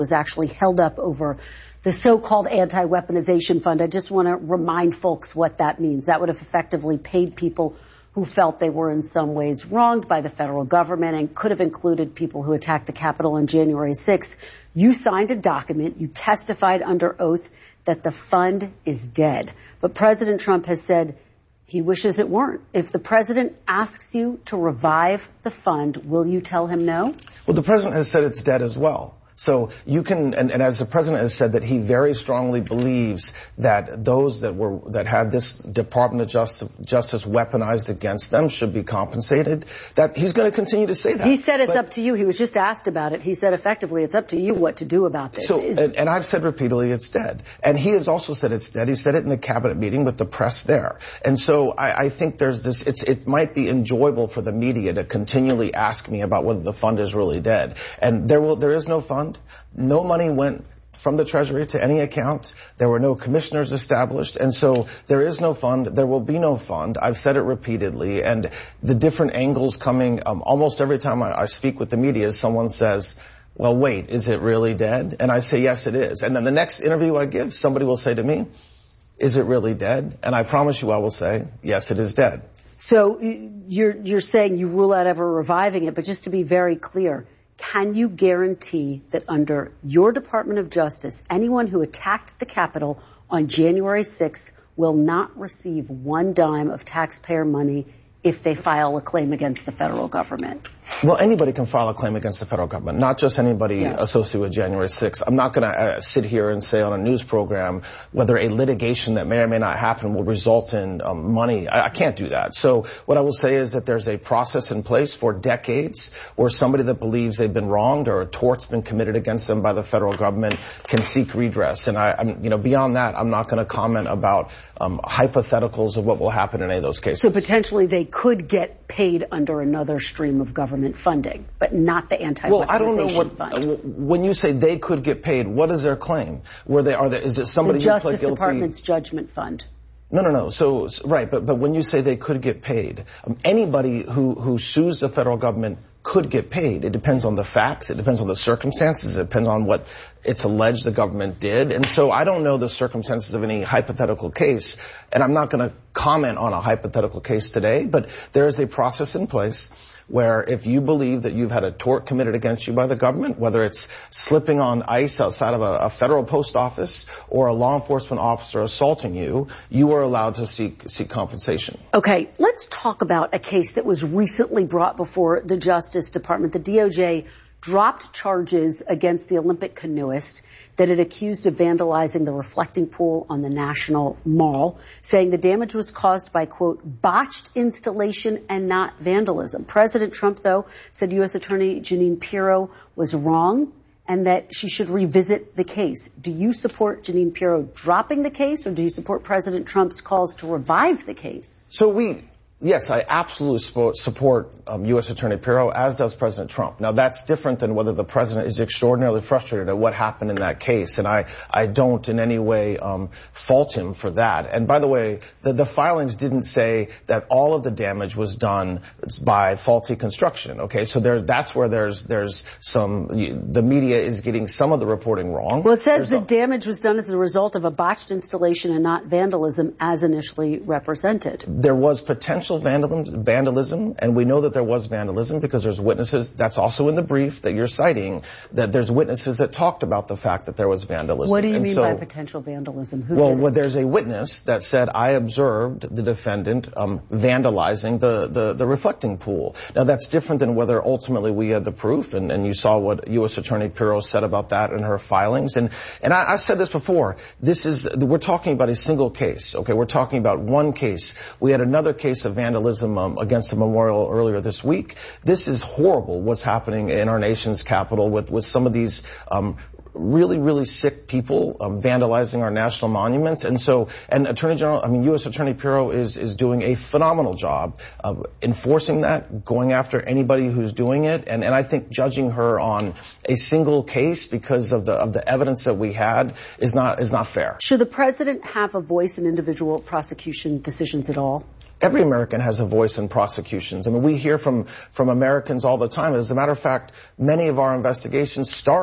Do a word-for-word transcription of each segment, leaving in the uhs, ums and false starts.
was actually held up over the so-called anti-weaponization fund. I just want to remind folks what that means. That would have effectively paid people who felt they were in some ways wronged by the federal government, and could have included people who attacked the Capitol on January sixth. You signed a document, you testified under oath that the fund is dead. But President Trump has said he wishes it weren't. If the president asks you to revive the fund, will you tell him no? Well, the president has said it's dead as well. So you can, and, and as the president has said, that he very strongly believes that those that were that had this Department of Justice, Justice weaponized against them should be compensated. That he's going to continue to say that. He said it's but, up to you. He was just asked about it. He said effectively, it's up to you what to do about this. So, and, and I've said repeatedly it's dead. And he has also said it's dead. He said it in a cabinet meeting with the press there. And so I, I think there's this. It's it might be enjoyable for the media to continually ask me about whether the fund is really dead. And there will there is no fund. No money went from the Treasury to any account. There were no commissioners established. And so there is no fund. There will be no fund. I've said it repeatedly. And the different angles coming, um, almost every time I, I speak with the media, someone says, well, wait, is it really dead? And I say, yes, it is. And then the next interview I give, somebody will say to me, is it really dead? And I promise you I will say, yes, it is dead. So you're, you're saying you rule out ever reviving it, but just to be very clear, can you guarantee that under your Department of Justice, anyone who attacked the Capitol on January sixth will not receive one dime of taxpayer money if they file a claim against the federal government? Well, anybody can file a claim against the federal government, not just anybody yeah. associated with January sixth. I'm not going to uh, sit here and say on a news program whether a litigation that may or may not happen will result in um, money. I, I can't do that. So what I will say is that there's a process in place for decades where somebody that believes they've been wronged or a tort's been committed against them by the federal government can seek redress. And I, I'm, you know, beyond that, I'm not going to comment about um, hypotheticals of what will happen in any of those cases. So potentially they could get paid under another stream of government funding, but not the anti-weaponization well, I don't know what, fund. When you say they could get paid, what is their claim? Were they, are they, is it somebody the who pled guilty? Justice Department's judgment fund. No, no, no. So, right, but, but when you say they could get paid, um, anybody who, who sues the federal government could get paid. It depends on the facts. It depends on the circumstances. It depends on what it's alleged the government did. And so I don't know the circumstances of any hypothetical case, and I'm not going to comment on a hypothetical case today, but there is a process in place where if you believe that you've had a tort committed against you by the government, whether it's slipping on ice outside of a, a federal post office or a law enforcement officer assaulting you, you are allowed to seek seek compensation. Okay, let's talk about a case that was recently brought before the Justice Department. The D O J dropped charges against the Olympic canoeist that it accused of vandalizing the reflecting pool on the National Mall, saying the damage was caused by, quote, botched installation and not vandalism. President Trump, though, said U S Attorney Jeanine Pirro was wrong and that she should revisit the case. Do you support Jeanine Pirro dropping the case, or do you support President Trump's calls to revive the case? So we... Yes, I absolutely support um, U S Attorney Pirro, as does President Trump. Now, that's different than whether the president is extraordinarily frustrated at what happened in that case, and I, I don't in any way um, fault him for that. And by the way, the, the filings didn't say that all of the damage was done by faulty construction. Okay, so there, that's where there's there's some the media is getting some of the reporting wrong. Well, it says there's the a, damage was done as a result of a botched installation and not vandalism, as initially represented. There was potential vandalism, vandalism, and we know that there was vandalism because there's witnesses. That's also in the brief that you're citing, that there's witnesses that talked about the fact that there was vandalism. What do you and mean so, by potential vandalism? Who well, did well, there's a witness that said, I observed the defendant um, vandalizing the, the, the reflecting pool. Now, that's different than whether ultimately we had the proof, and, and you saw what U S Attorney Pirro said about that in her filings. And, and I, I said this before. This is, we're talking about a single case, okay? We're talking about one case. We had another case of vandalism um, against a memorial earlier this week. This is horrible what's happening in our nation's capital with, with some of these um, really, really sick people um, vandalizing our national monuments. And so, and Attorney General, I mean, U S Attorney Pirro is, is doing a phenomenal job of enforcing that, going after anybody who's doing it. And, and I think judging her on a single case because of the, of the evidence that we had is not, is not fair. Should the president have a voice in individual prosecution decisions at all? Every American has a voice in prosecutions. I mean, we hear from, from Americans all the time. As a matter of fact, many of our investigations start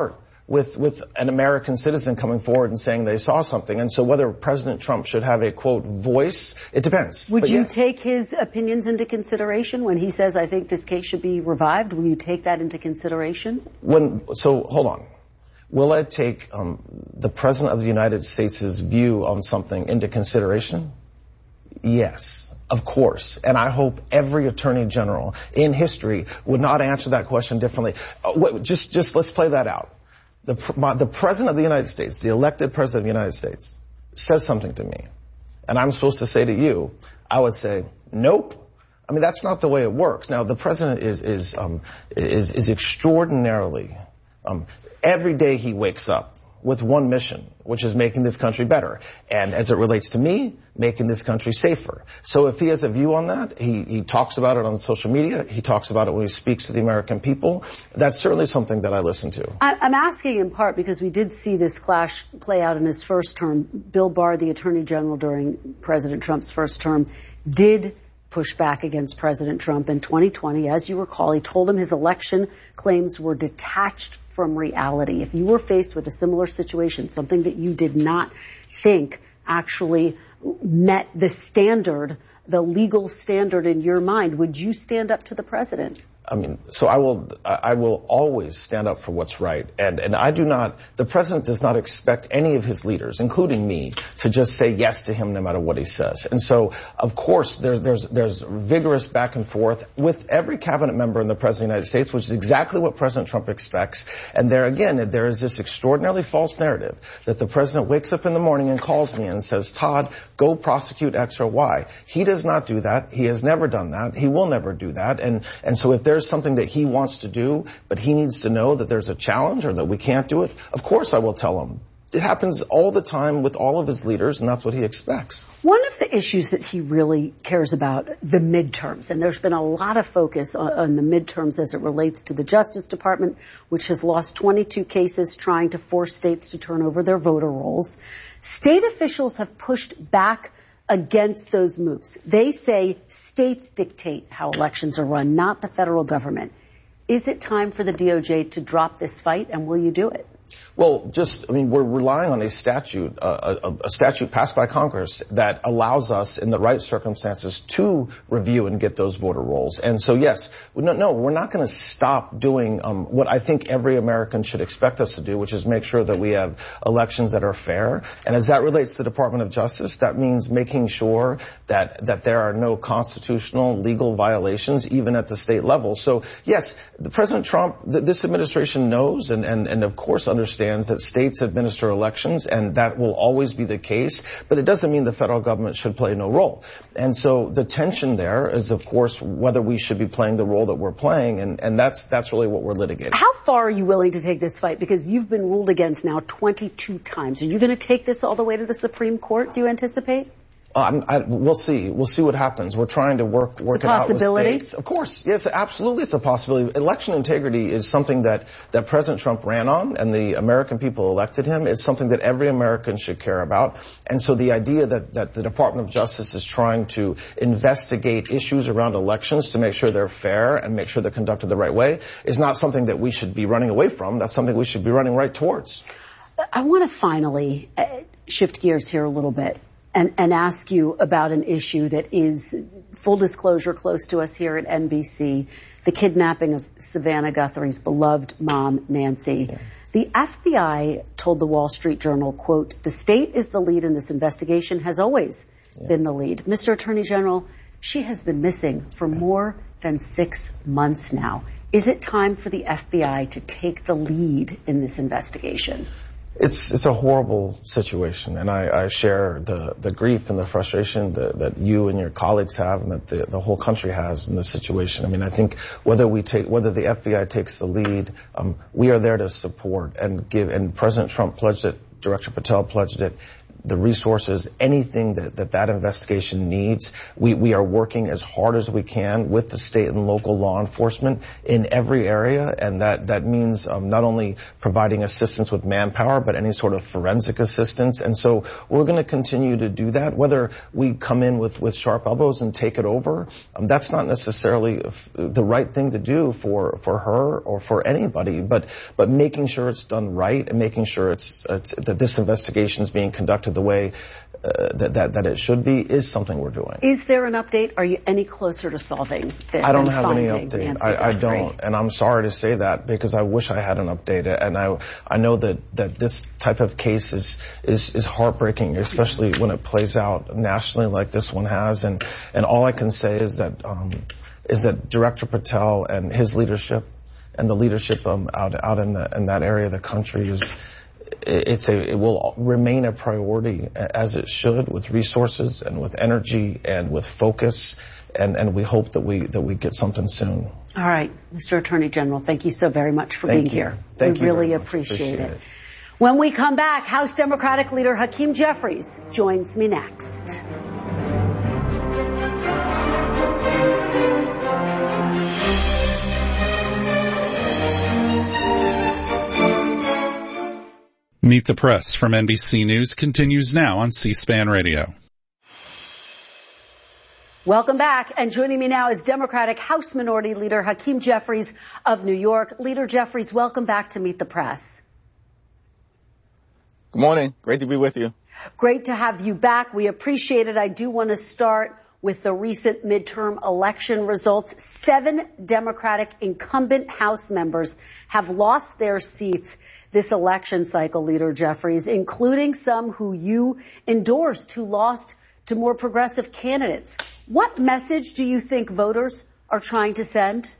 with, with an American citizen coming forward and saying they saw something. And so whether President Trump should have a, quote, voice, it depends. Would but you yes. take his opinions into consideration when he says, I think this case should be revived? Will you take that into consideration? When, so, hold on. Will I take um, the President of the United States' view on something into consideration? Yes, of course. And I hope every Attorney General in history would not answer that question differently. Uh, wait, just, just let's play that out. The, my, the President of the United States, the elected President of the United States, says something to me, and I'm supposed to say to you, I would say, nope. I mean, that's not the way it works. Now, the President is, is, um, is, is extraordinarily, um, every day he wakes up with one mission, which is making this country better. And as it relates to me, making this country safer. So if he has a view on that, he, he talks about it on social media, he talks about it when he speaks to the American people. That's certainly something that I listen to. I, I'm asking in part because we did see this clash play out in his first term. Bill Barr, the Attorney General during President Trump's first term, did push back against President Trump in twenty twenty. As you recall, he told him his election claims were detached from reality. If you were faced with a similar situation, something that you did not think actually met the standard, the legal standard in your mind, would you stand up to the president? I mean, so I will, I will always stand up for what's right. And, and I do not, the president does not expect any of his leaders, including me, to just say yes to him no matter what he says. And so, of course, there's, there's, there's vigorous back and forth with every cabinet member in the president of the United States, which is exactly what President Trump expects. And there again, there is this extraordinarily false narrative that the president wakes up in the morning and calls me and says, Todd, go prosecute X or Y. He does not do that. He has never done that. He will never do that. And, and so if there's something that he wants to do, but he needs to know that there's a challenge or that we can't do it, of course I will tell him. It happens all the time with all of his leaders, and that's what he expects. One of the issues that he really cares about, the midterms, and there's been a lot of focus on, on the midterms as it relates to the Justice Department, which has lost twenty-two cases trying to force states to turn over their voter rolls. State officials have pushed back against those moves. They say states dictate how elections are run, not the federal government. Is it time for the D O J to drop this fight, and will you do it? Well, just, I mean, we're relying on a statute, uh, a, a statute passed by Congress that allows us, in the right circumstances, to review and get those voter rolls. And so, yes, no, no we're not going to stop doing um, what I think every American should expect us to do, which is make sure that we have elections that are fair. And as that relates to the Department of Justice, that means making sure that that there are no constitutional legal violations, even at the state level. So, yes, the President Trump, th- this administration knows and, and, and of course understands that states administer elections, and that will always be the case, but it doesn't mean the federal government should play no role. And so the tension there is, of course, whether we should be playing the role that we're playing, and, and that's that's really what we're litigating. How far are you willing to take this fight? Because you've been ruled against now twenty-two times. Are you going to take this all the way to the Supreme Court, do you anticipate? Um, I, we'll see. We'll see what happens. We're trying to work work it's a it out with possibility. states. Of course, yes, absolutely, it's a possibility. Election integrity is something that that President Trump ran on, and the American people elected him. It's something that every American should care about. And so the idea that that the Department of Justice is trying to investigate issues around elections to make sure they're fair and make sure they're conducted the right way is not something that we should be running away from. That's something we should be running right towards. I want to finally uh, shift gears here a little bit. And, and ask you about an issue that is, full disclosure, close to us here at N B C, the kidnapping of Savannah Guthrie's beloved mom, Nancy. Yeah. The F B I told the Wall Street Journal, quote, the state is the lead in this investigation, has always yeah. been the lead. Mister Attorney General, she has been missing for more than six months now. Is it time for the F B I to take the lead in this investigation? It's it's a horrible situation, and I, I share the, the grief and the frustration that, that you and your colleagues have, and that the, the whole country has in this situation. I mean, I think whether we take whether the F B I takes the lead, um, we are there to support and give. And President Trump pledged it. Director Patel pledged it. the resources, anything that that, that investigation needs. We, we are working as hard as we can with the state and local law enforcement in every area, and that, that means um, not only providing assistance with manpower, but any sort of forensic assistance. And so we're going to continue to do that. Whether we come in with, with sharp elbows and take it over, um, that's not necessarily the right thing to do for, for her or for anybody, but, but making sure it's done right and making sure it's, it's that this investigation is being conducted the way uh, that, that, that it should be is something we're doing. Is there an update? Are you any closer to solving this? I don't have any update. I, I don't. And I'm sorry to say that because I wish I had an update. And I, I know that, that this type of case is, is, is heartbreaking, especially when it plays out nationally like this one has. And, and all I can say is that, um, is that Director Patel and his leadership and the leadership um, out, out in the, in that area of the country is, it's a, it will remain a priority as it should, with resources and with energy and with focus. And, and we hope that we, that we get something soon. All right. Mister Attorney General, thank you so very much for thank being you. here. Thank we you. really appreciate, appreciate it. it. When we come back, House Democratic leader Hakeem Jeffries joins me next. Meet the Press from N B C News continues now on C-SPAN Radio. Welcome back. And joining me now is Democratic House Minority Leader Hakeem Jeffries of New York. Leader Jeffries, welcome back to Meet the Press. Good morning. Great to be with you. Great to have you back. We appreciate it. I do want to start with the recent midterm election results. Seven Democratic incumbent House members have lost their seats this election cycle, Leader Jeffries, including some who you endorsed who lost to more progressive candidates. What message do you think voters are trying to send?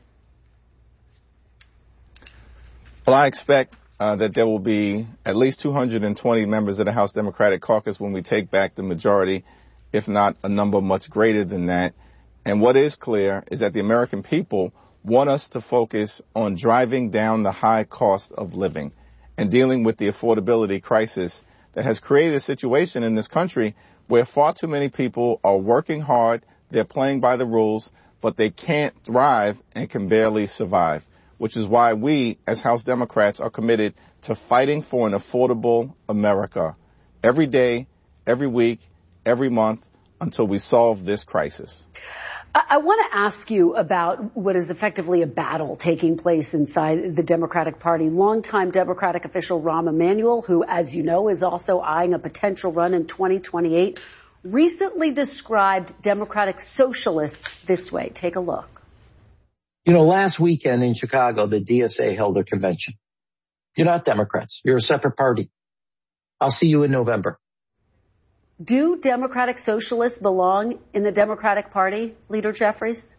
Well, I expect uh, that there will be at least two hundred twenty members of the House Democratic Caucus when we take back the majority, if not a number much greater than that. And what is clear is that the American people want us to focus on driving down the high cost of living and dealing with the affordability crisis that has created a situation in this country where far too many people are working hard, they're playing by the rules, but they can't thrive and can barely survive, which is why we, as House Democrats, are committed to fighting for an affordable America every day, every week, every month, until we solve this crisis. I want to ask you about what is effectively a battle taking place inside the Democratic Party. Longtime Democratic official Rahm Emanuel, who, as you know, is also eyeing a potential run in twenty twenty-eight, recently described Democratic socialists this way. Take a look. You know, last weekend in Chicago, the D S A held their convention. You're not Democrats. You're a separate party. I'll see you in November. Do Democratic socialists belong in the Democratic Party, Leader Jeffries?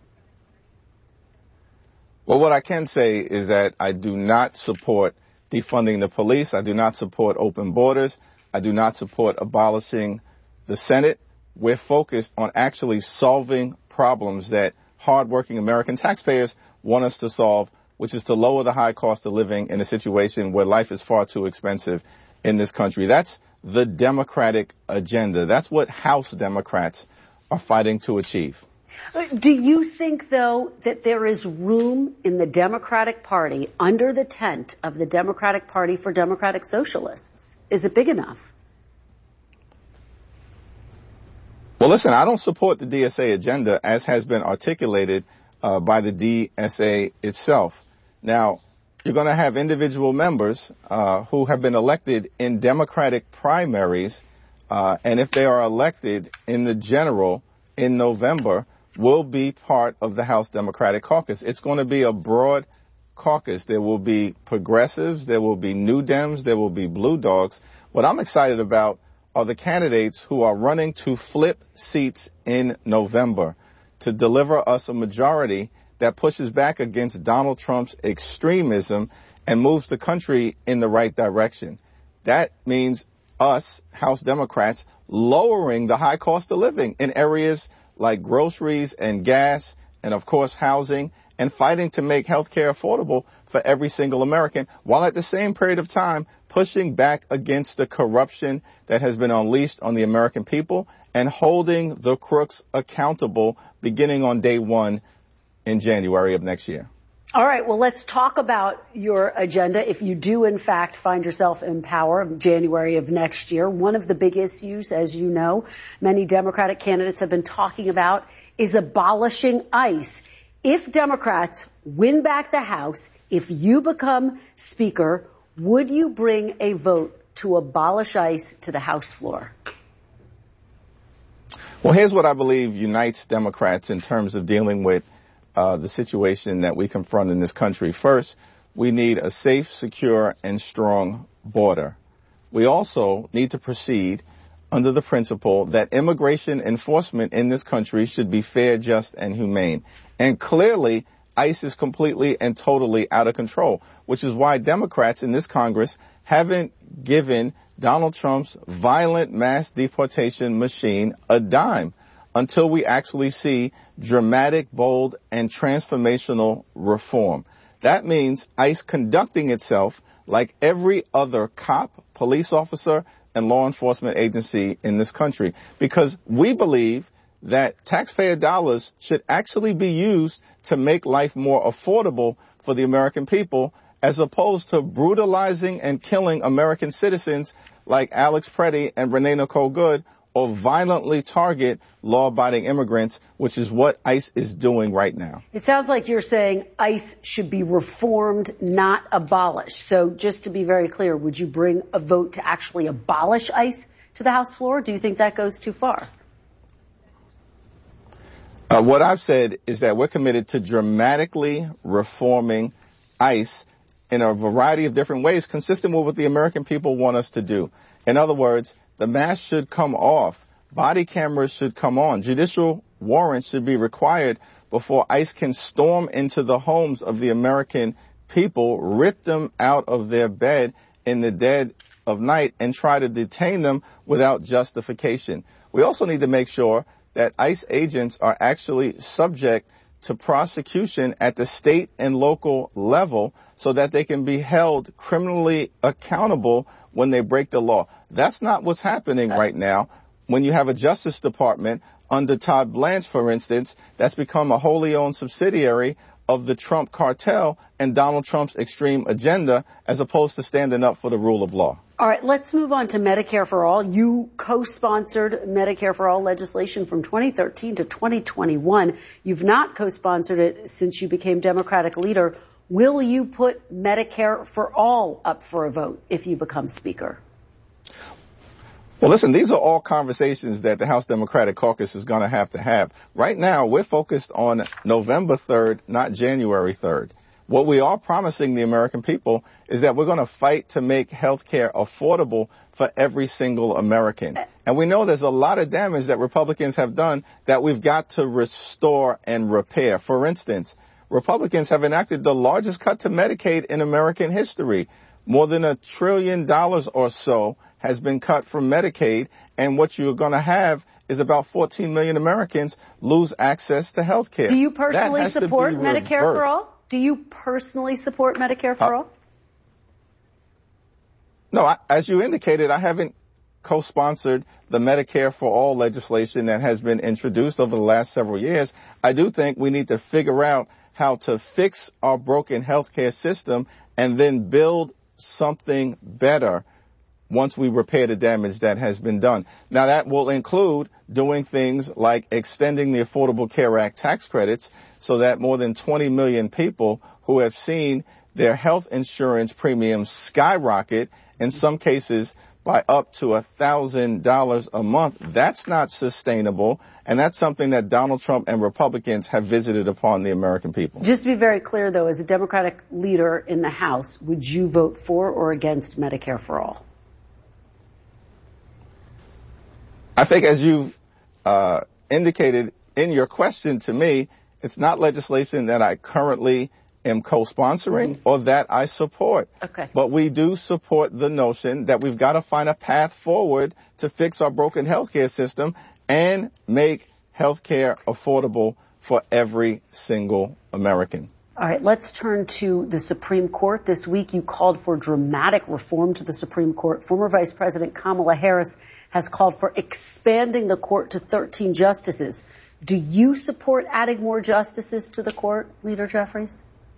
Well, what I can say is that I do not support defunding the police. I do not support open borders. I do not support abolishing the Senate. We're focused on actually solving problems that hardworking American taxpayers want us to solve, which is to lower the high cost of living in a situation where life is far too expensive in this country. That's the Democratic agenda. That's what House Democrats are fighting to achieve. Do you think, though, that there is room in the Democratic Party under the tent of the Democratic Party for Democratic Socialists? Is it big enough? Well, listen, I don't support the D S A agenda as has been articulated uh, by the D S A itself. Now, you're going to have individual members uh, who have been elected in Democratic primaries, uh, and if they are elected in the general in November, will be part of the House Democratic Caucus. It's going to be a broad caucus. There will be progressives, there will be New Dems, there will be Blue Dogs. What I'm excited about are the candidates who are running to flip seats in November to deliver us a majority that pushes back against Donald Trump's extremism and moves the country in the right direction. That means us, House Democrats, lowering the high cost of living in areas like groceries and gas and, of course, housing, and fighting to make health care affordable for every single American, while at the same period of time pushing back against the corruption that has been unleashed on the American people and holding the crooks accountable beginning on day one in January of next year. All right, well, let's talk about your agenda. If you do, in fact, find yourself in power in January of next year, one of the big issues, as you know, many Democratic candidates have been talking about is abolishing ICE. If Democrats win back the House, if you become Speaker, would you bring a vote to abolish ICE to the House floor? Well, here's what I believe unites Democrats in terms of dealing with Uh, the situation that we confront in this country. First, we need a safe, secure, and strong border. We also need to proceed under the principle that immigration enforcement in this country should be fair, just, and humane. And clearly, ICE is completely and totally out of control, which is why Democrats in this Congress haven't given Donald Trump's violent mass deportation machine a dime until we actually see dramatic, bold, and transformational reform. That means ICE conducting itself like every other cop, police officer, and law enforcement agency in this country, because we believe that taxpayer dollars should actually be used to make life more affordable for the American people, as opposed to brutalizing and killing American citizens like Alex Preddy and Renee Nicole Good, or violently target law-abiding immigrants, which is what ICE is doing right now. It sounds like you're saying ICE should be reformed, not abolished. So just to be very clear, would you bring a vote to actually abolish ICE to the House floor? Do you think that goes too far? Uh, what I've said is that we're committed to dramatically reforming ICE in a variety of different ways, consistent with what the American people want us to do. In other words, the mask should come off. Body cameras should come on. Judicial warrants should be required before ICE can storm into the homes of the American people, rip them out of their bed in the dead of night, and try to detain them without justification. We also need to make sure that ICE agents are actually subject to prosecution at the state and local level so that they can be held criminally accountable when they break the law. That's not what's happening right now. When you have a Justice Department under Todd Blanche, for instance, that's become a wholly owned subsidiary of the Trump cartel and Donald Trump's extreme agenda, as opposed to standing up for the rule of law. All right, let's move on to Medicare for All. You co-sponsored Medicare for All legislation from twenty thirteen to twenty twenty-one. You've not co-sponsored it since you became Democratic leader. Will you put Medicare for All up for a vote if you become Speaker? Well, listen, these are all conversations that the House Democratic Caucus is going to have to have. Right now, we're focused on November third, not January third. What we are promising the American people is that we're going to fight to make health care affordable for every single American. And we know there's a lot of damage that Republicans have done that we've got to restore and repair. For instance, Republicans have enacted the largest cut to Medicaid in American history. More than a trillion dollars or so has been cut from Medicaid, and what you're going to have is about fourteen million Americans lose access to health care. Do you personally support Medicare for All? Do you personally support Medicare for uh, All? No, I, as you indicated, I haven't co-sponsored the Medicare for All legislation that has been introduced over the last several years. I do think we need to figure out how to fix our broken healthcare system and then build something better once we repair the damage that has been done. Now, that will include doing things like extending the Affordable Care Act tax credits so that more than twenty million people who have seen their health insurance premiums skyrocket, in some cases by up to one thousand dollars a month. That's not sustainable, and that's something that Donald Trump and Republicans have visited upon the American people. Just to be very clear, though, as a Democratic leader in the House, would you vote for or against Medicare for All? I think, as you've uh, indicated in your question to me, it's not legislation that I currently am co-sponsoring or that I support. Okay. But we do support the notion that we've got to find a path forward to fix our broken healthcare system and make healthcare affordable for every single American. All right, let's turn to the Supreme Court. This week you called for dramatic reform to the Supreme Court. Former Vice President Kamala Harris has called for expanding the court to thirteen justices. Do you support adding more justices to the court, Leader Jeffries?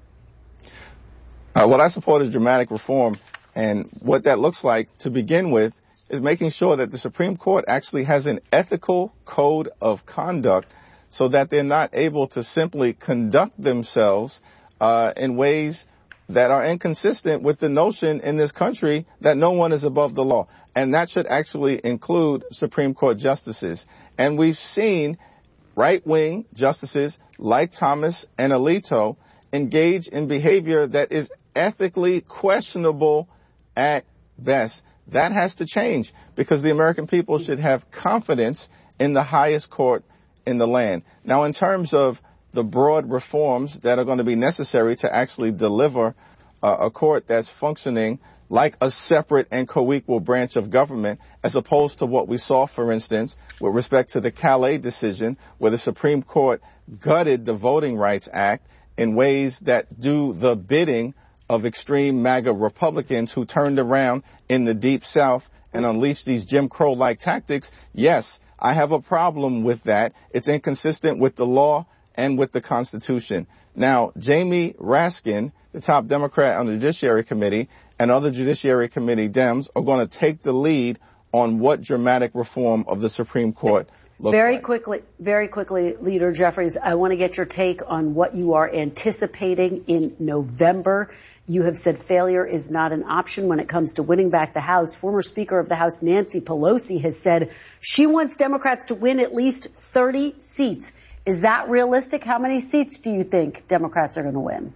Uh, what I support is dramatic reform, and what that looks like to begin with is making sure that the Supreme Court actually has an ethical code of conduct so that they're not able to simply conduct themselves uh, in ways that are inconsistent with the notion in this country that no one is above the law. And that should actually include Supreme Court justices. And we've seen right-wing justices like Thomas and Alito engage in behavior that is ethically questionable at best. That has to change because the American people should have confidence in the highest court in the land. Now, in terms of the broad reforms that are going to be necessary to actually deliver uh, a court that's functioning like a separate and co-equal branch of government, as opposed to what we saw, for instance, with respect to the Calais decision, where the Supreme Court gutted the Voting Rights Act in ways that do the bidding of extreme MAGA Republicans who turned around in the Deep South and unleashed these Jim Crow-like tactics. Yes, I have a problem with that. It's inconsistent with the law and with the Constitution. Now, Jamie Raskin, the top Democrat on the Judiciary Committee, and other Judiciary Committee Dems are going to take the lead on what dramatic reform of the Supreme Court looks Very like. quickly, very quickly, Leader Jeffries, I want to get your take on what you are anticipating in November. You have said failure is not an option when it comes to winning back the House. Former Speaker of the House Nancy Pelosi has said she wants Democrats to win at least thirty seats. Is that realistic? How many seats do you think Democrats are going to win?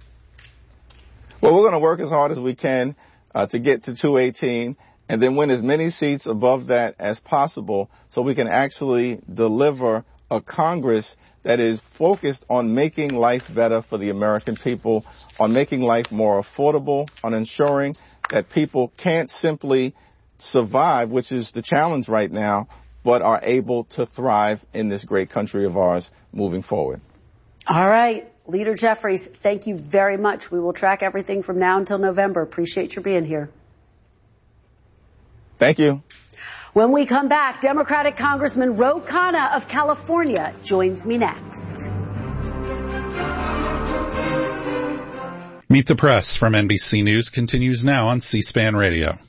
Well, we're going to work as hard as we can uh, to get to two eighteen and then win as many seats above that as possible so we can actually deliver a Congress that is focused on making life better for the American people, on making life more affordable, on ensuring that people can't simply survive, which is the challenge right now, but are able to thrive in this great country of ours moving forward. All right. Leader Jeffries, thank you very much. We will track everything from now until November. Appreciate your being here. Thank you. When we come back, Democratic Congressman Ro Khanna of California joins me next. Meet the Press from N B C News continues now on C-SPAN Radio.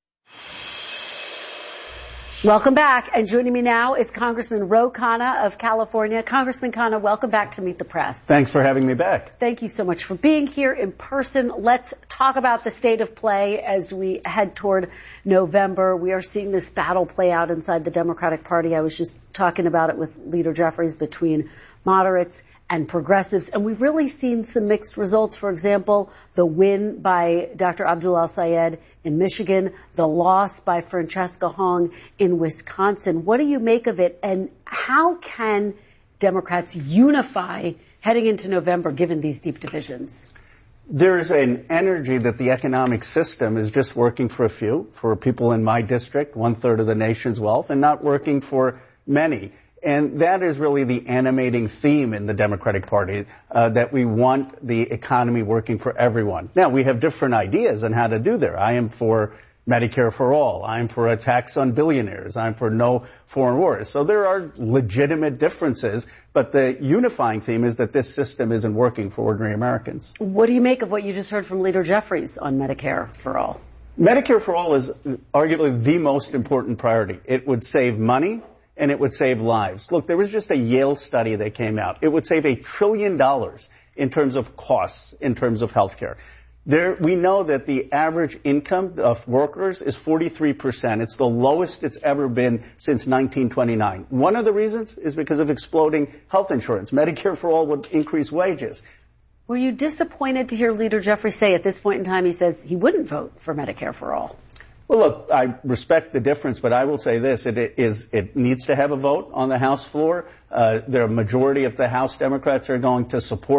Welcome back, and joining me now is Congressman Ro Khanna of California. Congressman Khanna, welcome back to Meet the Press. Thanks for having me back. Thank you so much for being here in person. Let's talk about the state of play as we head toward November. We are seeing this battle play out inside the Democratic Party. I was just talking about it with Leader Jeffries between moderates and progressives, and we've really seen some mixed results. For example, the win by Doctor Abdul El-Sayed in Michigan, the loss by Francesca Hong in Wisconsin. What do you make of it, and how can Democrats unify heading into November given these deep divisions? There's an energy that the economic system is just working for a few, for people in my district, one third of the nation's wealth, and not working for many. And that is really the animating theme in the Democratic Party, uh, that we want the economy working for everyone. Now, we have different ideas on how to do that. I am for Medicare for all. I'm for a tax on billionaires. I'm for no foreign wars. So there are legitimate differences, but the unifying theme is that this system isn't working for ordinary Americans. What do you make of what you just heard from Leader Jeffries on Medicare for all? Medicare for all is arguably the most important priority. It would save money, and it would save lives. Look, there was just a Yale study that came out. It would save a trillion dollars in terms of costs, in terms of health care. There, we know that the average income of workers is forty-three percent. It's the lowest it's ever been since nineteen twenty-nine. One of the reasons is because of exploding health insurance. Medicare for all would increase wages. Were you disappointed to hear Leader Jeffries say at this point in time he says he wouldn't vote for Medicare for all? Well, look, I respect the difference, but I will say this. It is, it needs to have a vote on the House floor. Uh, the majority of the House Democrats are going to support it.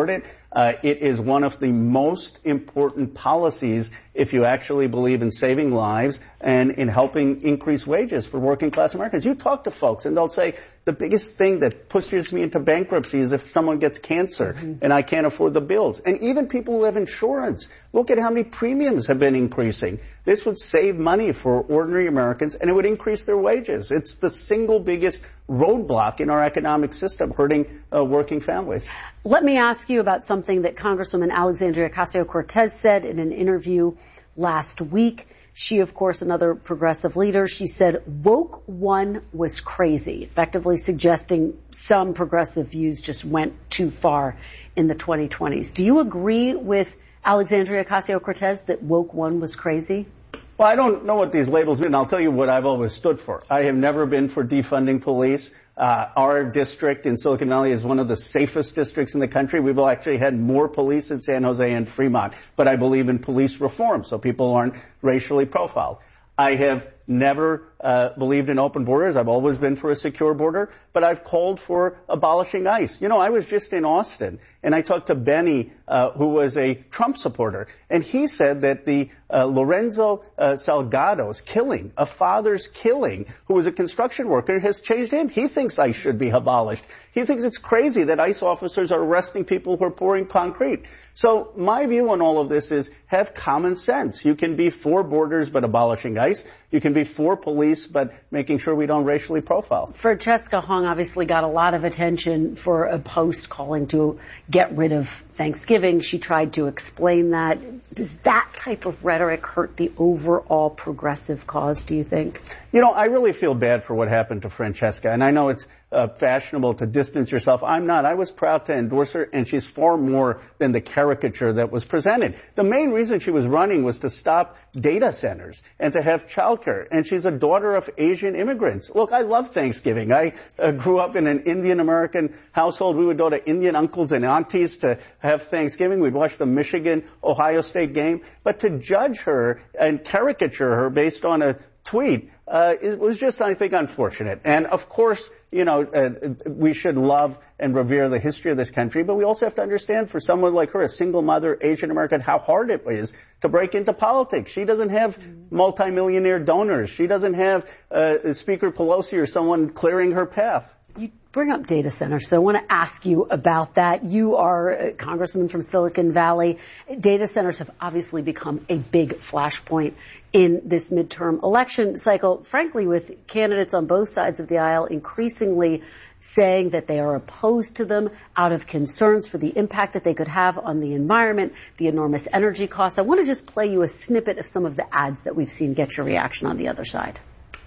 Uh, it is one of the most important policies if you actually believe in saving lives and in helping increase wages for working class Americans. You talk to folks and they'll say, the biggest thing that pushes me into bankruptcy is if someone gets cancer mm-hmm. and I can't afford the bills. And even people who have insurance, look at how many premiums have been increasing. This would save money for ordinary Americans and it would increase their wages. It's the single biggest roadblock in our economic system, hurting uh, working families. Let me ask you about something that Congresswoman Alexandria Ocasio-Cortez said in an interview last week. She, of course, another progressive leader, she said woke one was crazy, effectively suggesting some progressive views just went too far in the twenty twenties. Do you agree with Alexandria Ocasio-Cortez that woke one was crazy? Well, I don't know what these labels mean. I'll tell you what I've always stood for. I have never been for defunding police. Uh, our district in Silicon Valley is one of the safest districts in the country. We've actually had more police in San Jose and Fremont, but I believe in police reform so people aren't racially profiled. I have never uh, believed in open borders. I've always been for a secure border, but I've called for abolishing ICE. You know, I was just in Austin, and I talked to Benny, uh, who was a Trump supporter, and he said that the uh, Lorenzo uh, Salgado's killing, a father's killing, who was a construction worker, has changed him. He thinks ICE should be abolished. He thinks it's crazy that ICE officers are arresting people who are pouring concrete. So my view on all of this is have common sense. You can be for borders but abolishing ICE. You can be for police, but making sure we don't racially profile. Francesca Hong obviously got a lot of attention for a post calling to get rid of Thanksgiving. She tried to explain that. Does that type of rhetoric hurt the overall progressive cause, do you think? You know, I really feel bad for what happened to Francesca, and I know it's uh, fashionable to distance yourself. I'm not. I was proud to endorse her, and she's far more than the caricature that was presented. The main reason she was running was to stop data centers and to have childcare, and she's a daughter of Asian immigrants. Look, I love Thanksgiving. I uh, grew up in an Indian-American household. We would go to Indian uncles and aunties to have Thanksgiving. We'd watch the Michigan-Ohio State game. But to judge her and caricature her based on a tweet, uh, it was just, I think, unfortunate. And of course, you know, uh, we should love and revere the history of this country, but we also have to understand for someone like her, a single mother, Asian American, how hard it is to break into politics. She doesn't have multimillionaire donors. She doesn't have uh, Speaker Pelosi or someone clearing her path. You bring up data centers, so I want to ask you about that. You are a congressman from Silicon Valley. Data centers have obviously become a big flashpoint in this midterm election cycle, frankly, with candidates on both sides of the aisle increasingly saying that they are opposed to them out of concerns for the impact that they could have on the environment, the enormous energy costs. I want to just play you a snippet of some of the ads that we've seen. Get your reaction on the other side.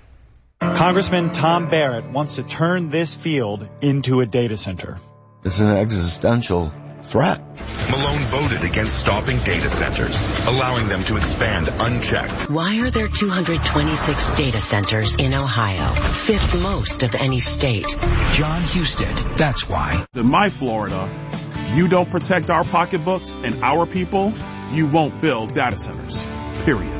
Congressman Tom Barrett wants to turn this field into a data center. It's an existential threat. Malone voted against stopping data centers, allowing them to expand unchecked. Why are there two hundred twenty-six data centers in Ohio, fifth most of any state? John Husted, that's why. In my Florida, if you don't protect our pocketbooks and our people, you won't build data centers, period.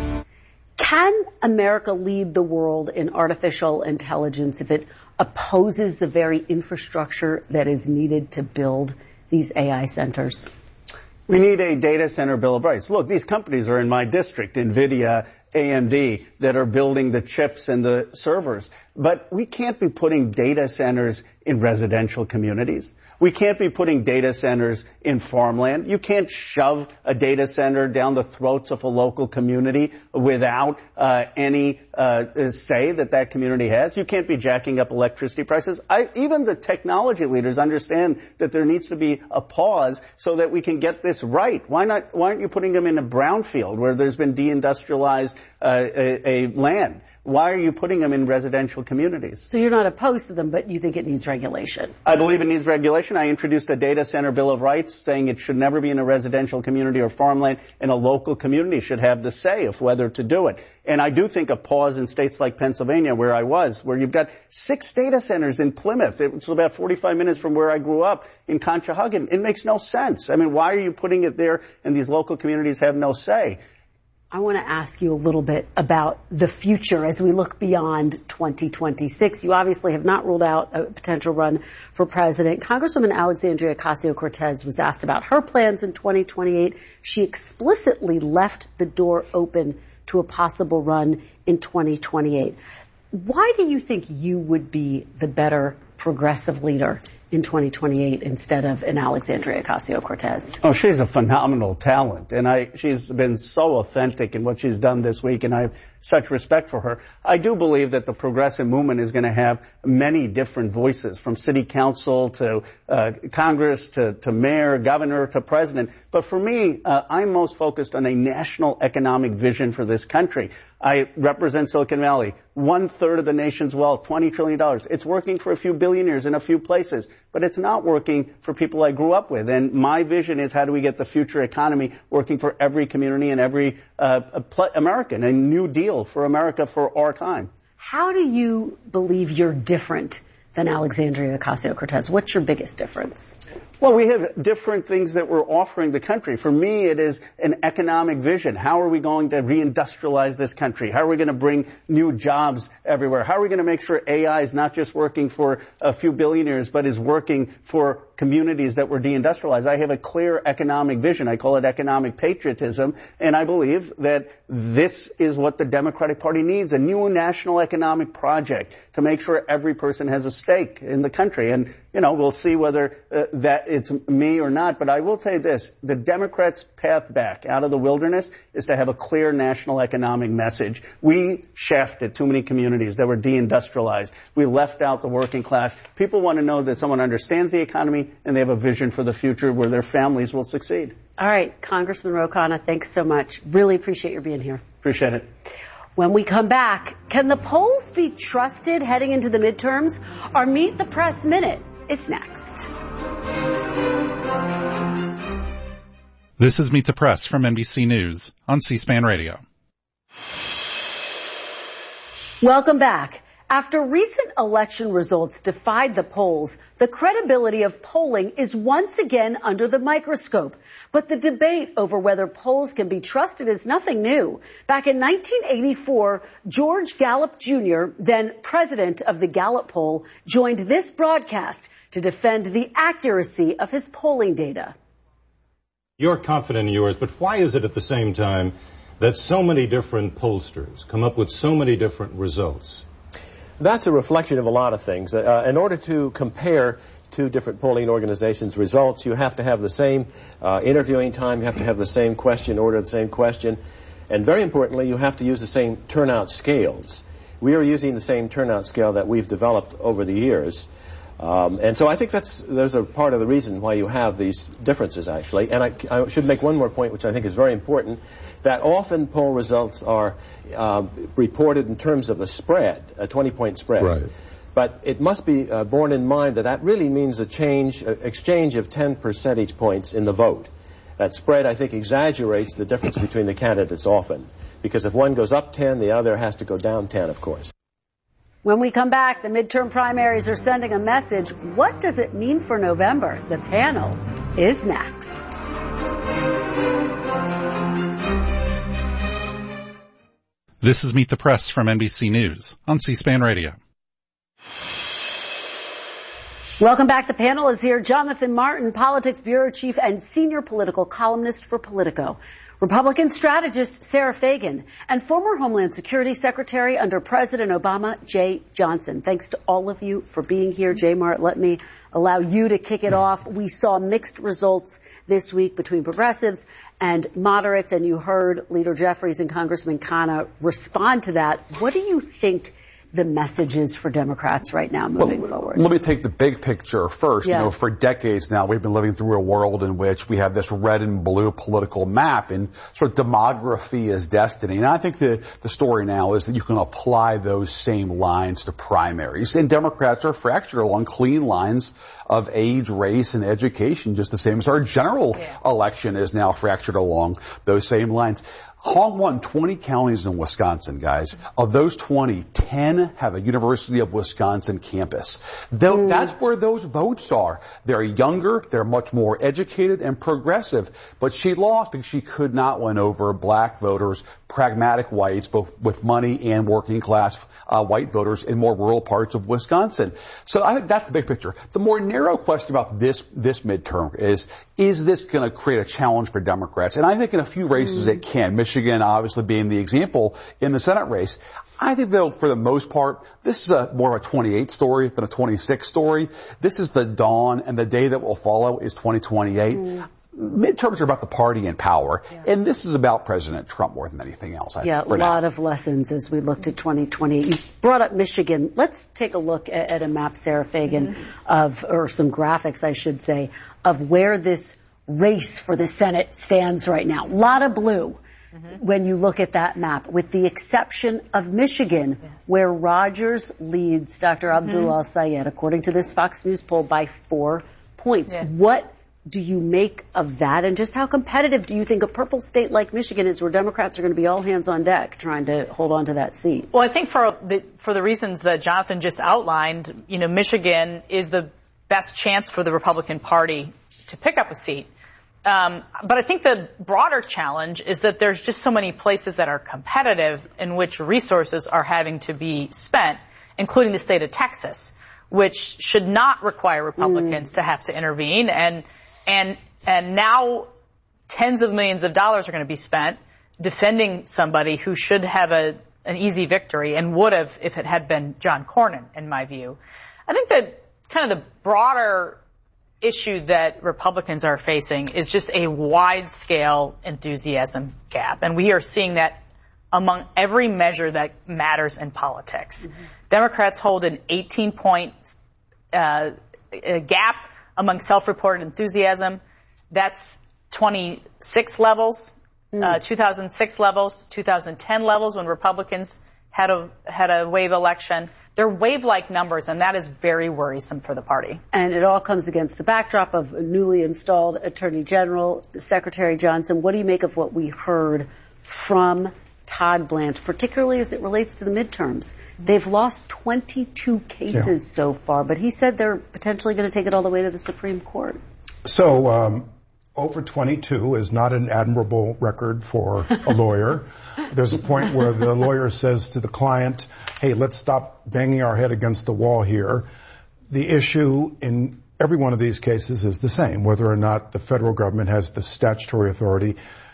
Can America lead the world in artificial intelligence if it opposes the very infrastructure that is needed to build these A I centers? We need a data center bill of rights. Look, these companies are in my district, NVIDIA, A M D, that are building the chips and the servers. But we can't be putting data centers in residential communities. We can't be putting data centers in farmland. You can't shove a data center down the throats of a local community without uh, any uh, say that that community has. You can't be jacking up electricity prices. I, even the technology leaders understand that there needs to be a pause so that we can get this right. Why not? Why aren't you putting them in a brownfield where there's been deindustrialized uh, a, a land? Why are you putting them in residential communities? So you're not opposed to them, but you think it needs regulation? I believe it needs regulation. I introduced a data center bill of rights saying it should never be in a residential community or farmland, and a local community should have the say of whether to do it. And I do think a pause in states like Pennsylvania, where I was, where you've got six data centers in Plymouth. It's about forty-five minutes from where I grew up in Conshohocken. It makes no sense. I mean, why are you putting it there and these local communities have no say? I want to ask you a little bit about the future as we look beyond twenty twenty-six. You obviously have not ruled out a potential run for president. Congresswoman Alexandria Ocasio-Cortez was asked about her plans in twenty twenty-eight. She explicitly left the door open to a possible run in twenty twenty-eight. Why do you think you would be the better progressive leader in twenty twenty-eight instead of an Alexandria Ocasio-Cortez? Oh, she's a phenomenal talent, and I she's been so authentic in what she's done this week, and I have such respect for her. I do believe that the progressive movement is going to have many different voices, from city council to uh, Congress to, to mayor, governor to president. But for me, uh, I'm most focused on a national economic vision for this country. I represent Silicon Valley, one third of the nation's wealth, twenty trillion dollars. It's working for a few billionaires in a few places, but it's not working for people I grew up with. And my vision is, how do we get the future economy working for every community and every uh, American, a new deal for America for our time. How do you believe you're different than Alexandria Ocasio-Cortez? What's your biggest difference? Well, we have different things that we're offering the country. For me, it is an economic vision. How are we going to reindustrialize this country? How are we going to bring new jobs everywhere? How are we going to make sure A I is not just working for a few billionaires, but is working for communities that were deindustrialized? I have a clear economic vision. I call it economic patriotism, and I believe that this is what the Democratic Party needs, a new national economic project to make sure every person has a stake in the country. And, you know, we'll see whether uh, that it's me or not, but I will tell you this, the Democrats' path back out of the wilderness is to have a clear national economic message. We shafted too many communities that were deindustrialized. We left out the working class. People want to know that someone understands the economy and they have a vision for the future where their families will succeed. All right, Congressman Ro Khanna, thanks so much. Really appreciate your being here. Appreciate it. When we come back, can the polls be trusted heading into the midterms? Our Meet the Press Minute is next. This is Meet the Press from N B C News on C-SPAN Radio. Welcome back. After recent election results defied the polls, the credibility of polling is once again under the microscope. But the debate over whether polls can be trusted is nothing new. Back in nineteen eighty-four, George Gallup Junior, then president of the Gallup poll, joined this broadcast to defend the accuracy of his polling data. You're confident in yours, but why is it at the same time that so many different pollsters come up with so many different results? That's a reflection of a lot of things. Uh, in order to compare two different polling organizations' results, you have to have the same uh, interviewing time, you have to have the same question, order the same question, and very importantly, you have to use the same turnout scales. We are using the same turnout scale that we've developed over the years. Um, and so I think that's there's a part of the reason why you have these differences, actually. And I, I should make one more point, which I think is very important, that often poll results are uh, reported in terms of a spread, a twenty-point spread. Right. But it must be uh, borne in mind that that really means a change, uh, exchange of ten percentage points in the vote. That spread, I think, exaggerates the difference between the candidates often, because if one goes up ten, the other has to go down ten, of course. When we come back, the midterm primaries are sending a message. What does it mean for November? The panel is next. This is Meet the Press from N B C News on C-SPAN Radio. Welcome back. The panel is here. Jonathan Martin, Politics Bureau Chief and Senior Political Columnist for Politico. Republican strategist Sarah Fagan, and former Homeland Security Secretary under President Obama, Jeh Johnson. Thanks to all of you for being here. Jay Mart, let me allow you to kick it off. We saw mixed results this week between progressives and moderates, and you heard Leader Jeffries and Congressman Khanna respond to that. What do you think the messages for Democrats right now moving well, forward? Let me take the big picture first. Yeah. You know, for decades now, we've been living through a world in which we have this red and blue political map, and sort of demography is destiny. And I think the, the story now is that you can apply those same lines to primaries. And Democrats are fractured along clean lines of age, race, and education, just the same as our general yeah. election is now fractured along those same lines. Hong won twenty counties in Wisconsin, guys. Of those twenty, ten have a University of Wisconsin campus. Though mm. That's where those votes are. They're younger, they're much more educated and progressive. But she lost because she could not win over black voters, pragmatic whites, both with money and working class uh, white voters in more rural parts of Wisconsin. So I think that's the big picture. The more narrow question about this this midterm is, is this going to create a challenge for Democrats? And I think in a few races mm. it can. Michigan obviously being the example in the Senate race. I think though, for the most part, this is a more of a twenty-eight story than a twenty-six story. This is the dawn, and the day that will follow is twenty twenty-eight. Mm. Midterms are about the party in power, yeah. and this is about President Trump more than anything else. I yeah, a lot now. of lessons as we looked at twenty twenty. You brought up Michigan. Let's take a look at, at a map, Sarah Fagan, mm-hmm. of, or some graphics, I should say, of where this race for the Senate stands right now. A lot of blue. Mm-hmm. When you look at that map, with the exception of Michigan, yeah. where Rogers leads Doctor Abdul mm-hmm. al-Sayed, according to this Fox News poll, by four points. Yeah. What do you make of that, and just how competitive do you think a purple state like Michigan is, where Democrats are going to be all hands on deck trying to hold on to that seat? Well, I think for the, for the reasons that Jonathan just outlined, you know, Michigan is the best chance for the Republican Party to pick up a seat. Um, but I think the broader challenge is that there's just so many places that are competitive in which resources are having to be spent, including the state of Texas, which should not require Republicans mm. to have to intervene. And, and, and now tens of millions of dollars are going to be spent defending somebody who should have a, an easy victory and would have if it had been John Cornyn, in my view. I think that kind of the broader issue that Republicans are facing is just a wide-scale enthusiasm gap. And we are seeing that among every measure that matters in politics. Mm-hmm. Democrats hold an eighteen-point uh, gap among self-reported enthusiasm. That's twenty-six levels, mm. uh, two thousand six levels, two thousand ten levels when Republicans had a had a wave election. They're wave-like numbers, and that is very worrisome for the party. And it all comes against the backdrop of a newly installed Attorney General, Secretary Johnson. What do you make of what we heard from Todd Blanche, particularly as it relates to the midterms? They've lost twenty-two cases yeah. so far, but he said they're potentially going to take it all the way to the Supreme Court. So um, over twenty-two is not an admirable record for a lawyer. There's a point where the lawyer says to the client, hey, let's stop banging our head against the wall here. The issue in every one of these cases is the same, whether or not the federal government has the statutory authority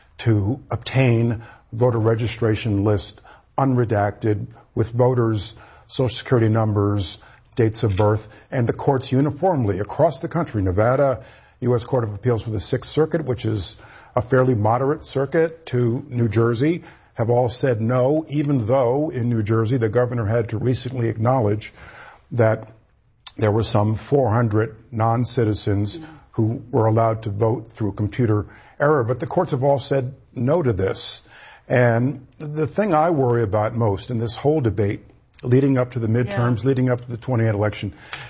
to obtain voter registration list unredacted with voters' social security numbers, dates of birth, and the courts uniformly across the country, Nevada, U S Court of Appeals for the Sixth Circuit, which is a fairly moderate circuit, to New Jersey, have all said no, even though in New Jersey the governor had to recently acknowledge that there were some four hundred non-citizens who were allowed to vote through computer error. But the courts have all said no to this. And the thing I worry about most in this whole debate leading up to the midterms, yeah. leading up to the twenty-eight election,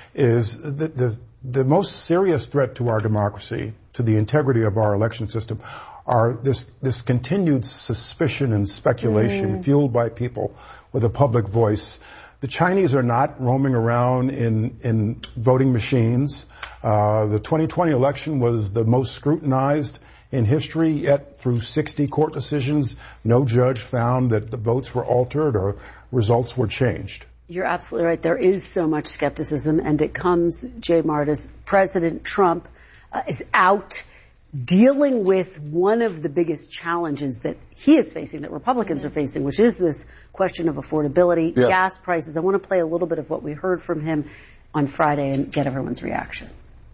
is the, the, the most serious threat to our democracy, to the integrity of our election system, are this, this continued suspicion and speculation mm. fueled by people with a public voice. The Chinese are not roaming around in, in voting machines. Uh, the twenty twenty election was the most scrutinized in history, yet through sixty court decisions, no judge found that the votes were altered or results were changed. You're absolutely right. There is so much skepticism, and it comes, Jay Martis, President Trump uh, is out dealing with one of the biggest challenges that he is facing, that Republicans mm-hmm. are facing, which is this question of affordability, yeah. gas prices. I want to play a little bit of what we heard from him on Friday and get everyone's reaction.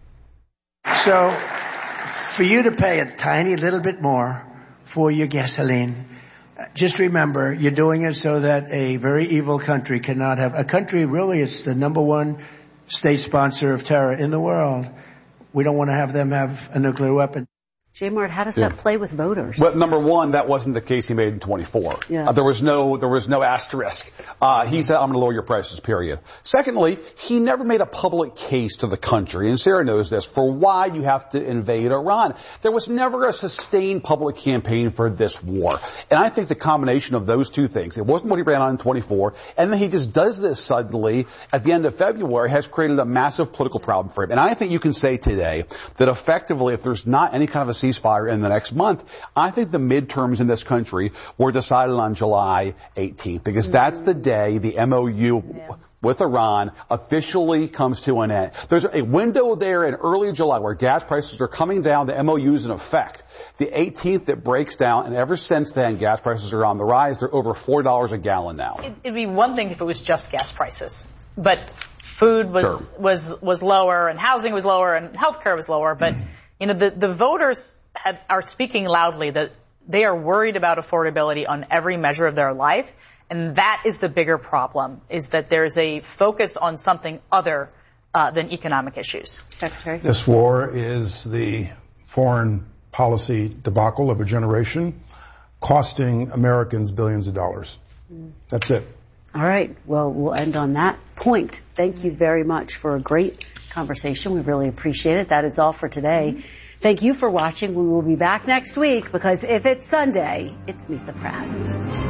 So, for you to pay a tiny little bit more for your gasoline, just remember, you're doing it so that a very evil country cannot have, a country really, it's the number one state sponsor of terror in the world. We don't want to have them have a nuclear weapon. J. Mart, how does Yeah. that play with voters? Well, number one, that wasn't the case he made in twenty-four. Yeah. Uh, there was no, there was no asterisk. Uh, he said, I'm going to lower your prices, period. Secondly, he never made a public case to the country, and Sarah knows this, for why you have to invade Iran. There was never a sustained public campaign for this war. And I think the combination of those two things, it wasn't what he ran on in twenty-four, and then he just does this suddenly at the end of February, has created a massive political problem for him. And I think you can say today that effectively, if there's not any kind of a ceasefire in the next month, I think the midterms in this country were decided on July eighteenth, because mm-hmm. that's the day the M O U yeah. with Iran officially comes to an end. There's a window there in early July where gas prices are coming down, the M O U's in effect. The eighteenth it breaks down, and ever since then, gas prices are on the rise. They're over four dollars a gallon now. It'd be one thing if it was just gas prices, but food was sure. was was lower, and housing was lower, and healthcare was lower, but mm-hmm. you know, the, the voters have, are speaking loudly that they are worried about affordability on every measure of their life. And that is the bigger problem, is that there's a focus on something other uh, than economic issues. Secretary? This war is the foreign policy debacle of a generation, costing Americans billions of dollars. Mm. That's it. All right. Well, we'll end on that point. Thank you very much for a great conversation. We really appreciate it. That is all for today. Mm-hmm. Thank you for watching. We will be back next week because if it's Sunday, it's Meet the Press.